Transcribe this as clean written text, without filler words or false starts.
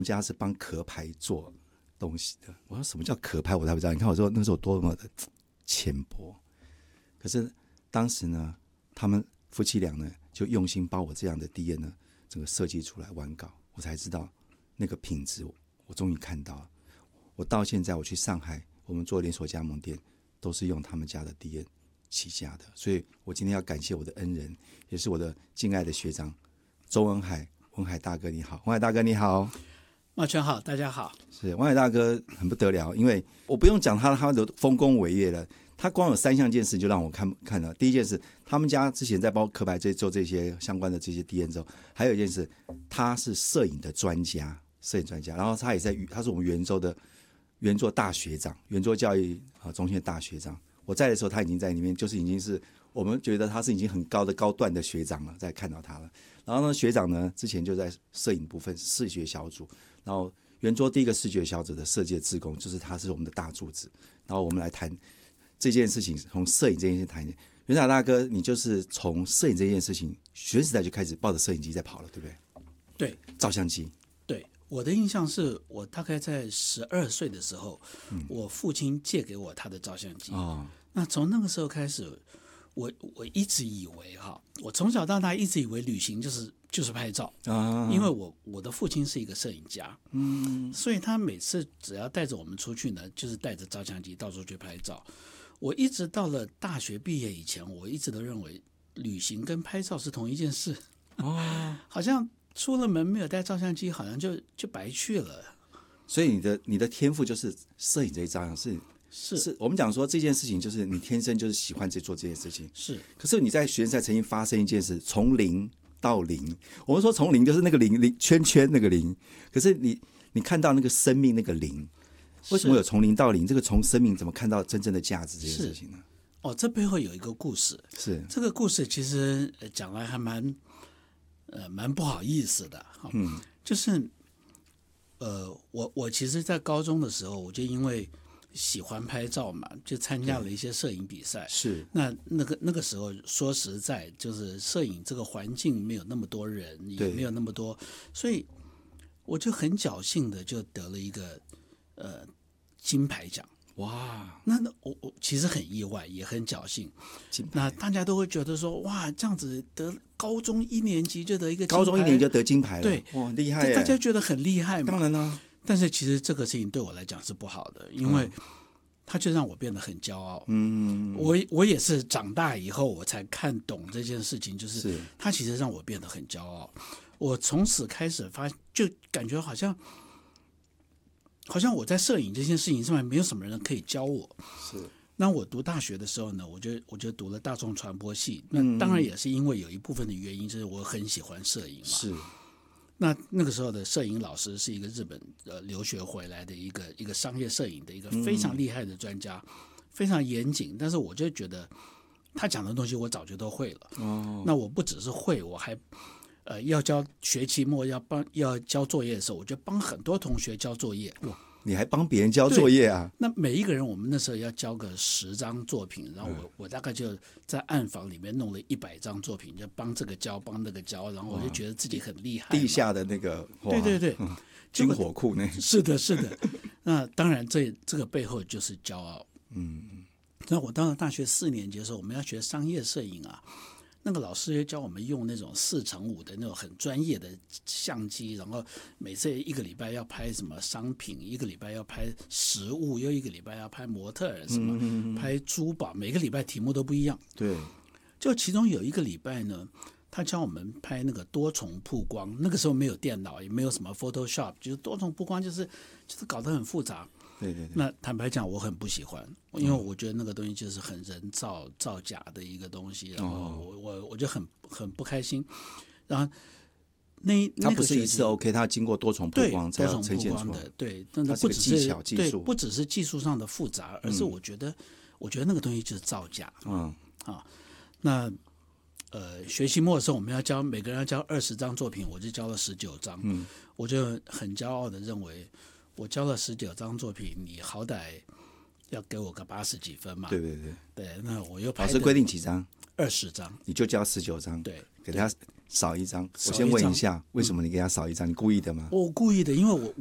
们家是帮壳牌做东西的。我说什么叫壳牌，我才不知道。你看我说那时候多么的浅薄。可是当时呢，他们夫妻俩呢就用心把我这样的 DM 呢整个设计出来完稿，我才知道那个品质，我终于看到了。我到现在我去上海，我们做连锁加盟店都是用他们家的 DM 起家的，所以我今天要感谢我的恩人，也是我的敬爱的学长周文海，文海大哥你好，文海大哥你好。 茂全好，大家好。 是文海大哥很不得了，因为我不用讲他的丰功伟业了，他光有3项件事就让我看了。第一件事，他们家之前在包括壳牌做这些相关的这些 DM 之后，还有一件事，他是摄影的专家，然后他也他是我们圆州的圆桌大学长，圆桌教育中心的大学长。我在的时候，他已经在里面，就是已经是我们觉得他是已经很高段的学长了，在看到他了。然后呢，学长呢之前就在摄影部分视觉小组，然后圆桌第一个视觉小组的设计的志工，就是他是我们的大柱子。然后我们来谈这件事情，从摄影这件事情谈。元长大哥，你就是从摄影这件事情学时代就开始抱着摄影机在跑了，对不对？ 对， 照相机。 对，我的印象是我大概在12岁的时候，我父亲借给我他的照相机。那从那个时候开始，我一直以为我从小到大一直以为旅行就是拍照因为我的父亲是一个摄影家，所以他每次只要带着我们出去呢，就是带着照相机到处去拍照。我一直到了大学毕业以前，我一直都认为旅行跟拍照是同一件事好像出了门没有带照相机，好像就白去了。 所以你的天赋就是摄影这一张，是我们讲说这件事情就是你天生就是喜欢做这件事情。 是， 可是你在学生赛曾经发生一件事，从零到零。我们说从零就是那个零圈圈那个零，可是你看到那个生命那个零，为什么有从零到零？这个从生命怎么看到真正的价值这件事情呢？ 这背后有一个故事。 是这个故事其实讲来还蛮不好意思的。就是我其实在高中的时候，我就因为喜欢拍照嘛，就参加了一些摄影比赛。 是那个时候说实在，就是摄影这个环境没有那么多人，也没有那么多，所以我就很侥幸的就得了一个金牌奖。 哇， 那我其实很意外，也很侥幸。那大家都会觉得说，哇，这样子得高中1年级就得一个金牌， 高中1年级就得金牌了， 对， 哇，厉害耶！ 大家觉得很厉害嘛？ 当然了。 但是其实这个事情对我来讲是不好的，因为它就让我变得很骄傲。我也是长大以后我才看懂这件事情，就是它其实让我变得很骄傲。我从此开始就感觉好像我在摄影这件事情上面没有什么人可以教我。 是。 那我读大学的时候呢，我就读了大众传播系。那当然也是因为有一部分的原因，就是我很喜欢摄影嘛。 是。 那个时候的摄影老师是一个日本留学回来的一个商业摄影的一个非常厉害的专家，非常严谨。但是我就觉得他讲的东西我早就都会了。那我不只是会，我还要教学期末要交作业的时候，我就帮很多同学交作业。 你还帮别人交作业啊？ 那每一个人，我们那时候要交个10张作品，然后我大概就在暗房里面弄了100张作品，就帮这个交，帮那个交，然后我就觉得自己很厉害。 地下的那个， 对， 军火库那是的。那当然，这个背后就是骄傲。那我到了大学4年级的时候，我们要学商业摄影啊。那个老师也教我们用那种4:5的那种很专业的相机，然后每次1个礼拜要拍什么商品，1个礼拜要拍食物，又1个礼拜要拍模特什么，拍珠宝，每个礼拜题目都不一样。 对， 就其中有1个礼拜呢，他教我们拍那个多重曝光。那个时候没有电脑，也没有什么 Photoshop， 就是多重曝光，就是搞得很复杂。 对。 那坦白讲，我很不喜欢，因为我觉得那个东西就是很人造假的一个东西，然后我就很不开心。然后它不是一次 OK， 它经过多重曝光才要呈现出来。 对，但是不只是技巧技术， 不只是技术上的复杂，而是我觉得那个东西就是造假。那学期末的时候，我们每个人要交20张作品，我就交了19张。我就很骄傲的认为，我交了19张作品，你好歹要给我个80几分嘛。 对， 那我又拍老师规定几张？ 20张， 你就交19张。 对， 给他少一张。 少一张我先问一下，为什么你给他少一张？你故意的吗？ 我故意的，因为